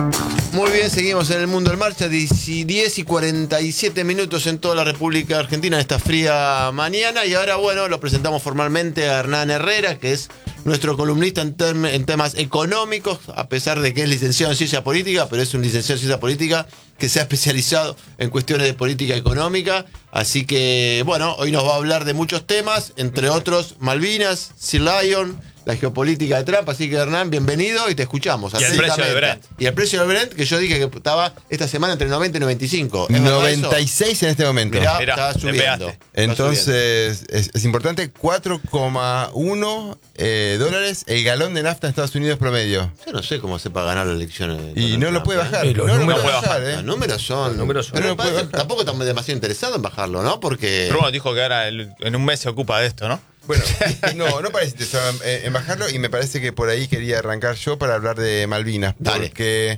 Muy bien, seguimos en el Mundo en Marcha, 10 y 47 minutos en toda la República Argentina, esta fría mañana. Y ahora, bueno, lo presentamos formalmente a Hernán Herrera, que es nuestro columnista en temas económicos, a pesar de que es licenciado en Ciencia Política, pero es un licenciado en Ciencia Política que se ha especializado en cuestiones de política económica. Así que, bueno, hoy nos va a hablar de muchos temas, entre otros Malvinas, Sea Lion, la geopolítica de Trump. Así que, Hernán, bienvenido y te escuchamos. Y el precio del Brent. Y el precio del Brent, que yo dije que estaba esta semana entre 90 y 95. 96 en este momento. Mirá, está subiendo. Entonces, es importante, 4,1 dólares el galón de nafta en Estados Unidos promedio. Yo no sé cómo se para ganar las elecciones. Y no lo puede bajar. Los No lo números puede no bajar, Los números son. Pero no puede bajar. Tampoco estamos demasiado interesados en bajarlo, ¿no? Porque. Bruno dijo que ahora en un mes se ocupa de esto, ¿no? Bueno, no parece interesado en bajarlo, y me parece que por ahí quería arrancar yo para hablar de Malvinas. Dale. Porque,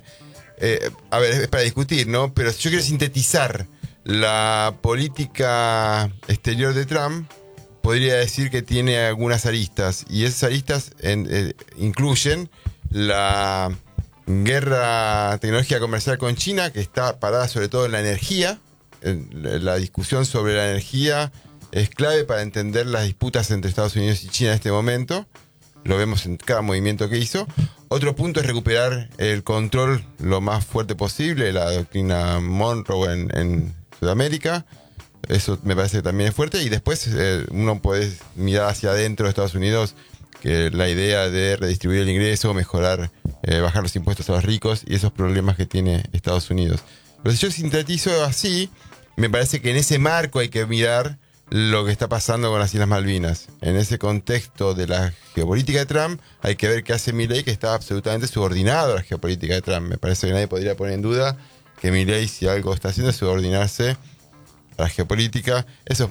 a ver, es para discutir, ¿no? Pero si yo quiero sintetizar la política exterior de Trump, podría decir que tiene algunas aristas. Y esas aristas incluyen la guerra tecnológica comercial con China, que está parada sobre todo en la energía. La discusión sobre la energía es clave para entender las disputas entre Estados Unidos y China en este momento. Lo vemos en cada movimiento que hizo. Otro punto es recuperar el control lo más fuerte posible, la doctrina Monroe en Sudamérica. Eso me parece que también es fuerte. Y después uno puede mirar hacia adentro de Estados Unidos, que la idea de redistribuir el ingreso, mejorar, bajar los impuestos a los ricos y esos problemas que tiene Estados Unidos. Pero si yo sintetizo así, me parece que en ese marco hay que mirar lo que está pasando con las Islas Malvinas. En ese contexto de la geopolítica de Trump, hay que ver qué hace Milei, que está absolutamente subordinado a la geopolítica de Trump. Me parece que nadie podría poner en duda que Milei, si algo está haciendo, es subordinarse a la geopolítica. Eso es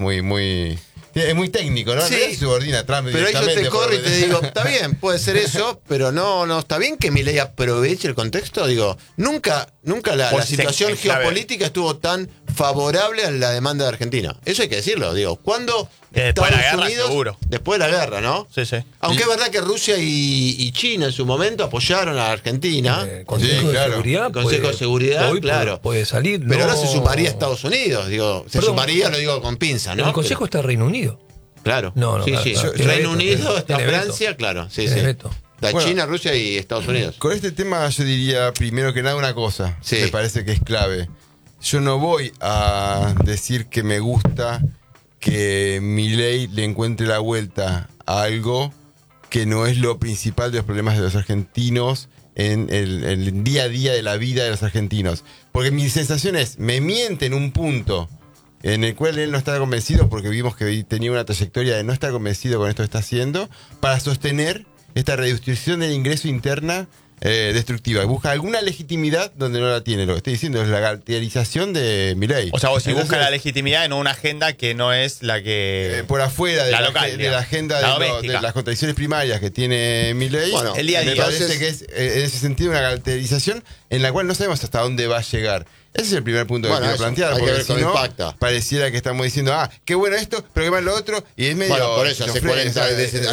muy técnico, ¿no? Sí, no se subordina a Trump. pero ahí yo te corro y te digo, está bien, puede ser eso, pero no está bien que Milei aproveche el contexto. Digo, nunca la situación geopolítica estuvo tan favorable a la demanda de Argentina. Eso hay que decirlo, digo. ¿Cuándo después de la guerra, Unidos, seguro. Después de la guerra, ¿no? Sí, sí. Aunque es verdad que Rusia y China en su momento apoyaron a Argentina. Consejo de Seguridad. El Consejo de Seguridad, hoy claro. Puede salir. Pero no... ahora se sumaría a Estados Unidos, digo. Se sumaría, lo digo con pinza, ¿no? El Consejo está Reino Unido. Claro. No, sí, claro, sí. claro. Reino Unido, está Tiene veto. Francia, claro. Sí, Tiene sí. veto. Está Bueno, China, Rusia y Estados Unidos. Con este tema yo diría primero que nada una cosa, Sí. me parece que es clave. Yo no voy a decir que me gusta que Milei le encuentre la vuelta a algo que no es lo principal de los problemas de los argentinos en el día a día de la vida de los argentinos. Porque mi sensación es, me miente en un punto en el cual él no está convencido, porque vimos que tenía una trayectoria de no estar convencido con esto que está haciendo, para sostener esta redistribución del ingreso interna destructiva. Busca alguna legitimidad donde no la tiene. Lo que estoy diciendo es la galterización de Milei. O sea, vos si Entonces, busca la legitimidad en una agenda que no es la que... por afuera de la la, local, de digamos. la agenda La de doméstica. las contradicciones primarias que tiene Milei, Bueno, el día a me día. parece que es en ese sentido una galterización en la cual no sabemos hasta dónde va a llegar. Ese es el primer punto que quiero eso, plantear, hay que porque ver si cómo no, impacta. pareciera que estamos diciendo, qué bueno esto, pero qué mal lo otro, y es medio... Bueno, por eso, hace 40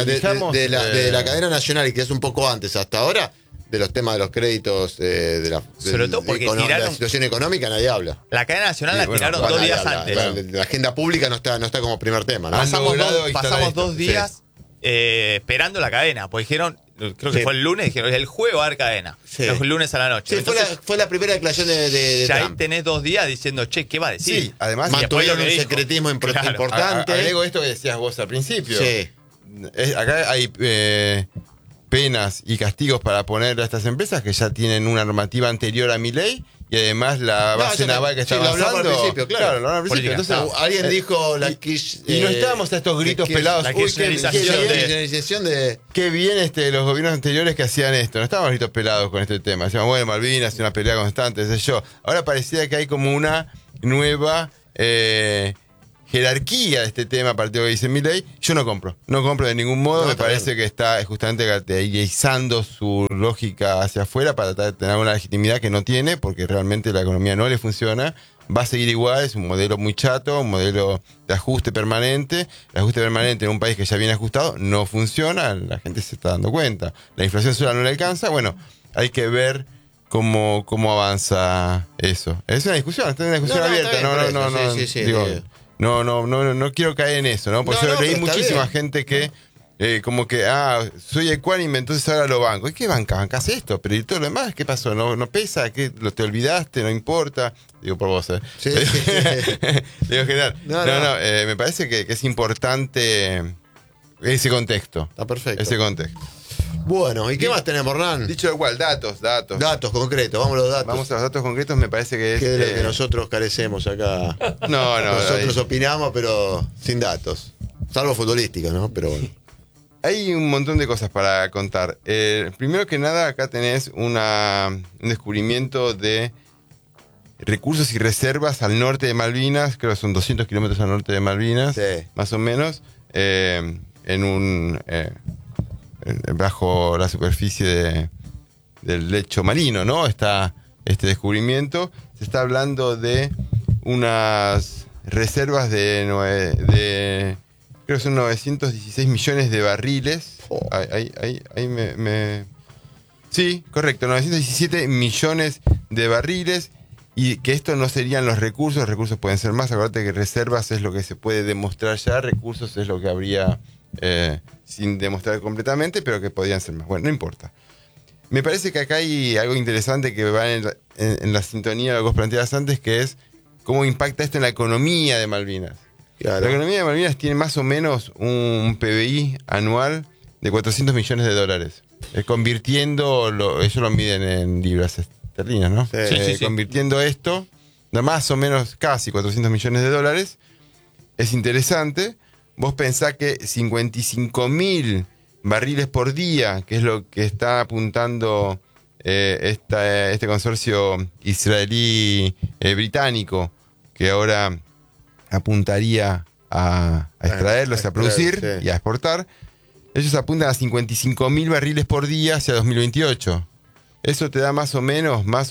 de la cadena nacional, y que es un poco antes hasta ahora, de los temas de los créditos, Sobre todo porque de la tiraron... situación económica, nadie habla. La cadena nacional Sí, la bueno, tiraron bueno, 2 días La- antes. la agenda pública no está como primer tema, ¿no? Han logrado instalar Pasamos esto, 2 días esperando la cadena, porque dijeron, creo que Sí. fue el lunes, dijeron, el jueves va a haber cadena. Sí. El lunes a la noche. Sí, Entonces, fue la primera declaración de ya ahí Trump. tenés 2 días diciendo, che, ¿qué va a decir? Sí, además... Y después Mantuvieron lo que un dijo. secretismo Claro. importante. Agrego esto que decías vos al principio. Sí. Acá hay penas y castigos para poner a estas empresas que ya tienen una normativa anterior a mi ley, y además la base naval que está lo hablamos avanzando. al principio, claro. lo hablamos al principio. Política. Entonces, Alguien dijo la y no estábamos a estos gritos pelados. la Uy, kirchnerización bien, de- kirchnerización de... qué bien los gobiernos anteriores que hacían esto. No estábamos gritos pelados con este tema. Decíamos, bueno, Malvinas, una pelea constante, sé yo. Ahora parecía que hay como una nueva jerarquía de este tema a partir de lo que dice Milei. Yo no compro de ningún modo. No, Me está parece bien. que está justamente caracterizando su lógica hacia afuera para tratar de tener una legitimidad que no tiene, porque realmente la economía no le funciona. Va a seguir igual, es un modelo muy chato, un modelo de ajuste permanente. El ajuste permanente en un país que ya viene ajustado no funciona, la gente se está dando cuenta. La inflación sola no le alcanza. Bueno, hay que ver cómo avanza eso. Es una discusión, está una discusión abierta. No quiero caer en eso, ¿no? Porque yo leí muchísima gente que como que, soy ecuánime, entonces ahora lo banco. ¿Y qué bancas? ¿Bancas esto? Pero ¿y todo lo demás? ¿Qué pasó? ¿No pesa? ¿Qué? ¿Te olvidaste? ¿No importa? Digo por vos, Sí. Digo en general. Me parece que es importante ese contexto. Está perfecto. Ese contexto. Bueno, ¿y qué más tenemos, Hernán? Dicho lo cual, datos. Datos concretos, vamos a los datos. Vamos a los datos concretos, me parece que es... Que es lo que nosotros carecemos acá. No. Nosotros opinamos, pero sin datos. Salvo futbolísticos, ¿no? Pero bueno. Hay un montón de cosas para contar. Primero que nada, acá tenés un descubrimiento de recursos y reservas al norte de Malvinas. Creo que son 200 kilómetros al norte de Malvinas, sí, más o menos, bajo la superficie del lecho marino, ¿no? Está este descubrimiento. Se está hablando de unas reservas de creo que son 916 millones de barriles. Sí, correcto, 917 millones de barriles. Y que esto no serían los recursos pueden ser más. Acuérdate que reservas es lo que se puede demostrar ya, recursos es lo que habría sin demostrar completamente, pero que podrían ser más. Bueno, no importa. Me parece que acá hay algo interesante que va en la sintonía de lo que vos planteabas antes, que es cómo impacta esto en la economía de Malvinas. Claro. La economía de Malvinas tiene más o menos un PBI anual de 400 millones de dólares. Convirtiendo, ellos lo miden en libras esterlinas, ¿no? Sí. Convirtiendo esto, más o menos casi 400 millones de dólares, es interesante. Vos pensás que 55.000 barriles por día, que es lo que está apuntando este consorcio israelí-británico, que ahora apuntaría a extraerlos, a producir, sí, y a exportar. Ellos apuntan a 55.000 barriles por día hacia 2028. Eso te da más o menos unos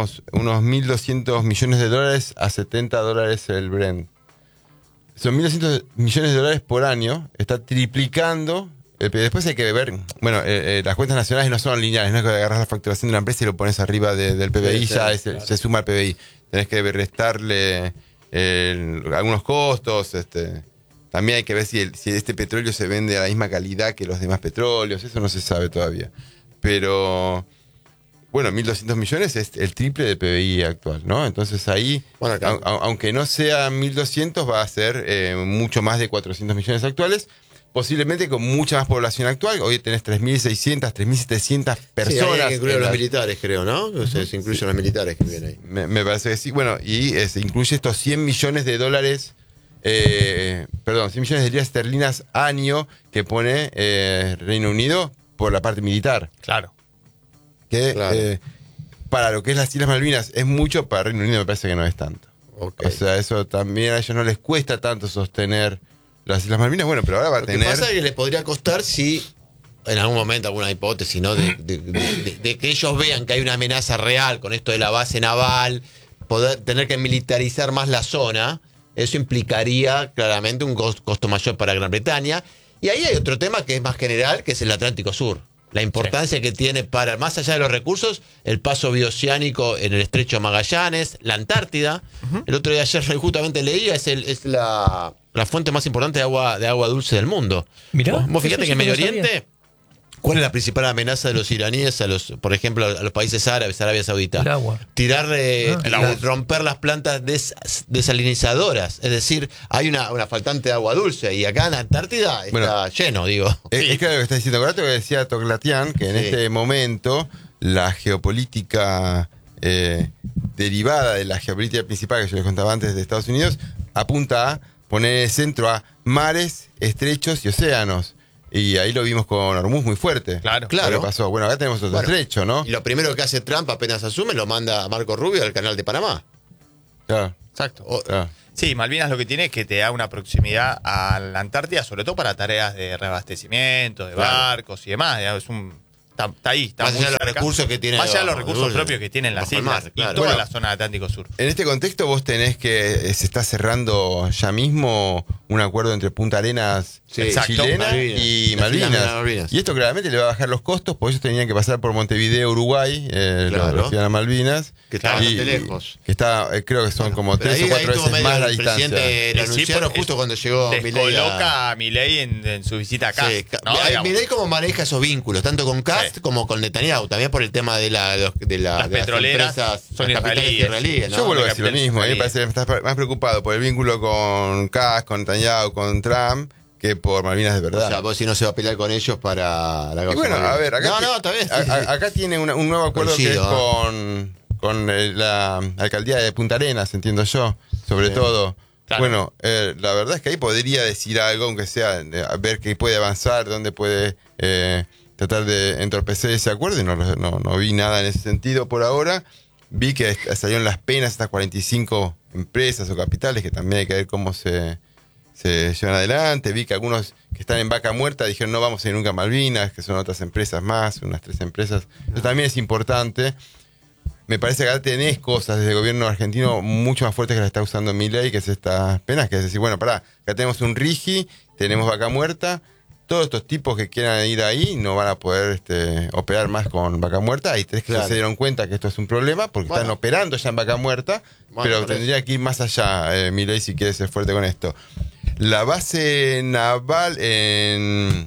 1.200 millones de dólares a $70 el Brent. Son 1.200 millones de dólares por año. Está triplicando. Después hay que ver, las cuentas nacionales no son lineales, no es que agarras la facturación de la empresa y lo pones arriba del PBI, Sí, ya claro. se suma al PBI. Tenés que restarle algunos costos. También hay que ver si este petróleo se vende a la misma calidad que los demás petróleos. Eso no se sabe todavía. Pero, 1.200 millones es el triple del PBI actual, ¿no? Entonces ahí, Bueno, claro. aunque no sea 1.200, va a ser mucho más de 400 millones actuales. Posiblemente con mucha más población actual. Hoy tenés 3.600, 3.700 personas. Sí, hay que incluir a los militares, creo, ¿no? Se incluyen los militares que vienen ahí. Me parece que sí. Bueno, y se incluye estos 100 millones de dólares, 100 millones de libras esterlinas año que pone Reino Unido por la parte militar. Claro. Que Claro. para lo que es las Islas Malvinas es mucho, para Reino Unido me parece que no es tanto. Okay. O sea, eso también a ellos no les cuesta tanto sostener las Islas Malvinas. Bueno, pero ahora va a Lo que tener... pasa es que les podría costar si en algún momento, alguna hipótesis, ¿no? De que ellos vean que hay una amenaza real con esto de la base naval, tener que militarizar más la zona, eso implicaría claramente un costo mayor para Gran Bretaña. Y ahí hay otro tema que es más general, que es el Atlántico Sur. La importancia que tiene para, más allá de los recursos, el paso bioceánico en el estrecho de Magallanes, la Antártida. El otro día ayer justamente leía, es la fuente más importante de agua dulce del mundo. Mirá, Vos fíjate eso que en sí Medio no sabía. Oriente, ¿cuál es la principal amenaza de los iraníes por ejemplo, a los países árabes, Arabia Saudita? El agua. Romper las plantas desalinizadoras. Es decir, hay una faltante de agua dulce y acá en la Antártida está lleno, digo. Es claro lo que está diciendo. Acordate lo que decía Toglatian, que en Sí. este momento la geopolítica derivada de la geopolítica principal que yo les contaba antes de Estados Unidos apunta a poner en el centro a mares, estrechos y océanos. Y ahí lo vimos con Hormuz muy fuerte. Claro. Claro. Lo que pasó. Bueno, acá tenemos otro estrecho, ¿no? Y lo primero que hace Trump apenas asume, lo manda a Marco Rubio al canal de Panamá. Claro, Exacto. claro. Sí, Malvinas lo que tiene es que te da una proximidad a la Antártida, sobre todo para tareas de reabastecimiento, de Claro. barcos y demás. Es está ahí, está Más muy allá de los cerca. recursos que tiene Más allá de los bajo recursos Dulce, propios que tienen las bajo el islas mar, y claro. toda Bueno, la zona del Atlántico Sur. En este contexto vos tenés que se está cerrando ya mismo un acuerdo entre Punta Arenas Sí, exacto, chilena Malvinas. y Las Islas Malvinas. Malvinas. Y esto claramente le va a bajar los costos, porque ellos tenían que pasar por Montevideo, Uruguay, Claro. los que iban a Malvinas. Que está Y- bastante lejos. Que está, creo que son como Pero 3 o 4 tuvo veces medio más la el distancia. presidente lo Sí, anunciaron porque justo cuando llegó Milei Descoloca a Milei en su visita acá. Sí, ¿no? Digamos. Milei cómo maneja esos vínculos, tanto con Cast Sí. como con Netanyahu, también por el tema de Las las petroleras empresas, son las capitales israelíes. israelíes, ¿no? Yo vuelvo a de decir lo capitales mismo, a mí me israelíes. parece que estás más preocupado por el vínculo con Kass, con Netanyahu, con Trump, que por Malvinas de verdad. O sea, vos si no se va a pelear con ellos para la Y causa bueno, Malvinas. a ver, acá, No, está bien. sí, sí. acá tiene un nuevo acuerdo que es Coincido, con la alcaldía de Punta Arenas, entiendo yo, sobre Sí. todo. Claro. Bueno, la verdad es que ahí podría decir algo, aunque sea a ver qué puede avanzar, dónde puede tratar de entorpecer ese acuerdo, y no vi nada en ese sentido por ahora. Vi que salieron las penas estas 45 empresas o capitales, que también hay que ver cómo se llevan adelante. Vi que algunos que están en vaca muerta dijeron no vamos a ir nunca a Malvinas, que son otras empresas más, unas 3 empresas. Eso también es importante. Me parece que acá tenés cosas desde el gobierno argentino mucho más fuertes que las está usando Milei, que es estas penas, que es decir, bueno, pará, acá tenemos un RIGI, tenemos vaca muerta, todos estos tipos que quieran ir ahí no van a poder operar más con vaca muerta. Hay 3 que Claro. se dieron cuenta que esto es un problema porque Bueno. están operando ya en vaca muerta, Bueno, pero por eso. tendría que ir más allá, Milei, si quiere ser fuerte con esto. La base naval en...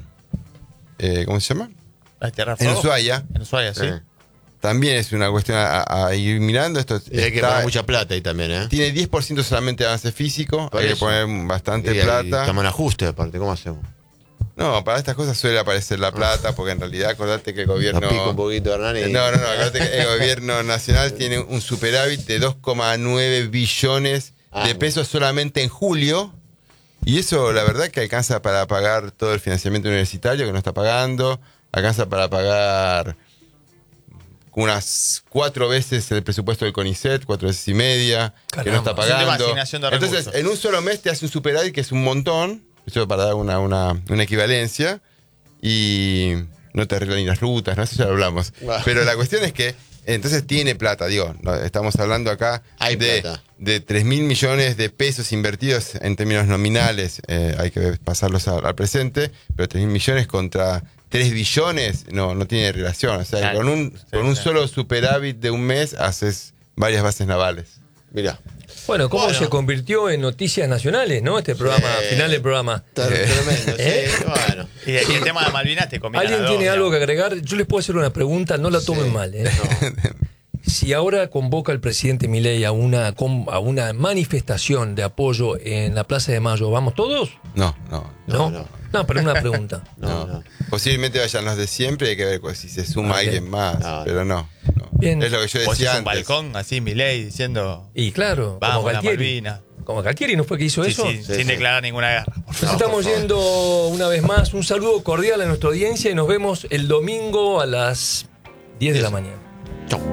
¿cómo se llama? ¿La Tierra En Fuego? Ushuaia. En Ushuaia, sí. También es una cuestión a ir mirando. Esto Y hay que está- poner mucha plata ahí también, ¿eh? tiene 10% solamente de avance físico. Por Hay que eso. poner bastante Y plata. estamos en ajuste, aparte, ¿cómo hacemos? No, para estas cosas suele aparecer la plata, porque en realidad acordate que el gobierno... Nos pica un poquito, Hernán. y- No, acordate que el gobierno nacional tiene un superávit de 2,9 billones de pesos solamente en julio. Y eso, la verdad, que alcanza para pagar todo el financiamiento universitario que no está pagando. Alcanza para pagar unas 4 veces el presupuesto del CONICET, 4 veces y media, que no Caramba. está Es un tema de pagando. asignación de Entonces, recursos. en un solo mes te hace un superávit que es un montón. Eso para dar una equivalencia. Y no te arreglan ni las rutas, ¿no? Eso ya lo hablamos. Bah. Pero la cuestión es que entonces tiene plata, digo, estamos hablando acá Hay plata. de 3.000 millones de pesos invertidos en términos nominales, hay que pasarlos al presente, pero 3.000 millones contra 3 billones no tiene relación. O sea, Claro. con un Sí. solo superávit de un mes haces varias bases navales. Mirá. Bueno, cómo Bueno. se convirtió en noticias nacionales, ¿no? Este programa, final del programa. Tremendo, ¿Eh? sí. Bueno. Y el tema de Malvinas te combina ¿Alguien las dos, tiene algo que digamos. agregar? Yo les puedo hacer una pregunta, no la tomen mal. ¿eh? Si ahora convoca el presidente Milei a una manifestación de apoyo en la Plaza de Mayo, ¿vamos todos? No. No, pero una pregunta. No. Posiblemente vayan los de siempre, hay que ver si se suma Ok. alguien más, No. pero no. Bien. Es lo que yo Vos decía hiciste un antes. balcón así, Milei, diciendo Y claro, vamos como a la Galtieri. Malvinas. Como Galtieri, ¿no fue que hizo Sí, eso? sí, sin sí. declarar ninguna guerra. Nos estamos yendo una vez más. Un saludo cordial a nuestra audiencia y nos vemos el domingo a las 10 de la mañana.